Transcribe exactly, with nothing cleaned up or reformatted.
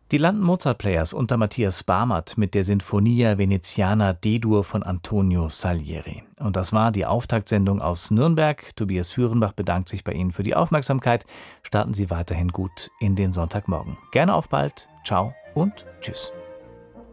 Die London Mozart Players unter Matthias Barmert mit der Sinfonia Veneziana D-Dur von Antonio Salieri. Und das war die Auftaktsendung aus Nürnberg. Tobias Hürenbach bedankt sich bei Ihnen für die Aufmerksamkeit. Starten Sie weiterhin gut in den Sonntagmorgen. Gerne auf bald. Ciao und tschüss.